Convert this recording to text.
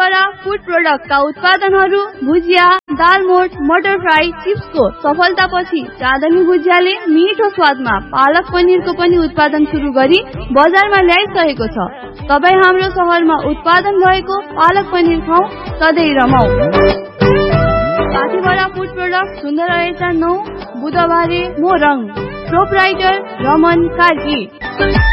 साथीभरा food प्रोडक्टका उत्पादनहरू भुजिया, दालमोट, मटर fry, चिप्सको सफलतापछि चाँदनी भुजियाले मिठो स्वादमा पालक पनिरको पनि उत्पादन सुरु गरी बजारमा ल्याइसकेको छ। तपाईँ हाम्रो शहरमा उत्पादन भएको पालक पनिर खाऊ, सधैँ रमाऊ। साथीभरा फूड प्रोडक्ट सुन्दर रहेछ 9 बुधबारे मोरङ, प्रोपराइटर रमन कार्की।